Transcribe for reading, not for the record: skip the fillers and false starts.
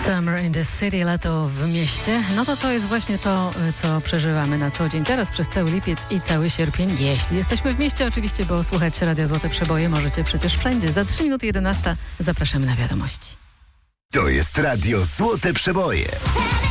Summer in the City, lato w mieście, no to jest właśnie to, co przeżywamy na co dzień. Teraz przez cały lipiec i cały sierpień, jeśli jesteśmy w mieście oczywiście, bo słuchać Radia Złote Przeboje możecie przecież wszędzie. Za 3 minuty 11 zapraszamy na wiadomości. To jest Radio Złote Przeboje.